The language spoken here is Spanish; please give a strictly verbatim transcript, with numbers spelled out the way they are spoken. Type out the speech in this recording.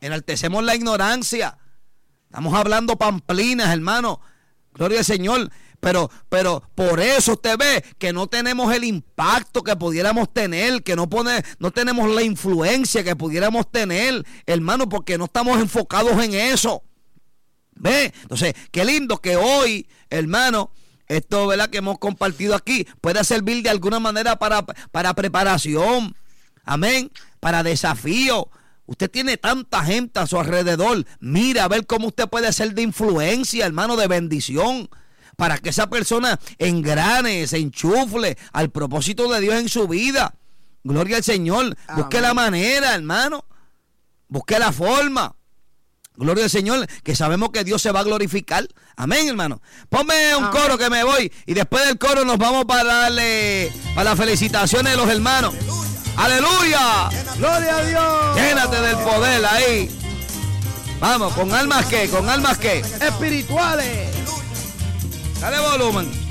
enaltecemos la ignorancia. Estamos hablando pamplinas, hermano. Gloria al Señor. Pero, pero por eso usted ve que no tenemos el impacto que pudiéramos tener, que no, pone, no tenemos la influencia que pudiéramos tener, hermano, porque no estamos enfocados en eso. ¿Ve? Entonces, qué lindo que hoy, hermano, esto, ¿verdad?, que hemos compartido aquí pueda servir de alguna manera para, para preparación, amén, para desafío. Usted tiene tanta gente a su alrededor, mira a ver cómo usted puede ser de influencia, hermano, de bendición, para que esa persona engrane, se enchufle al propósito de Dios en su vida. Gloria al Señor. Amén. Busque la manera, hermano, busque la forma. Gloria al Señor, que sabemos que Dios se va a glorificar. Amén, hermano. Ponme un Amén. Coro que me voy. Y después del coro nos vamos para darle para las felicitaciones de los hermanos. ¡Aleluya! ¡Aleluya! ¡Gloria a Dios! Llénate del poder ahí. Vamos, con almas que, con almas que. Espirituales. Dale volumen.